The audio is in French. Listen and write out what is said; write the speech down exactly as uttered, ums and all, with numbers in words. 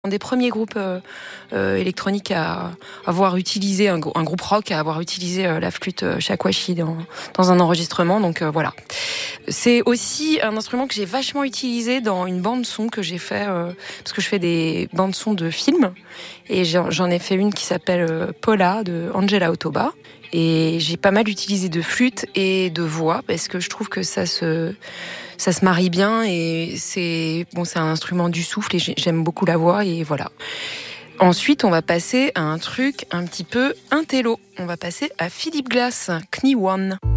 Un des premiers groupes euh, euh, électroniques à avoir utilisé, un, un groupe rock à avoir utilisé euh, la flûte euh, shakuhachi dans, dans un enregistrement, donc euh, voilà. C'est aussi un instrument que j'ai vachement utilisé dans une bande-son que j'ai fait, euh, parce que je fais des bandes-sons de films, et j'en, j'en ai fait une qui s'appelle euh, Paula de Angela Otoba, et j'ai pas mal utilisé de flûte et de voix, parce que je trouve que ça se... ça se marie bien et c'est bon, c'est un instrument du souffle et j'aime beaucoup la voix et voilà. Ensuite, on va passer à un truc un petit peu intello. On va passer à Philip Glass, Knie One.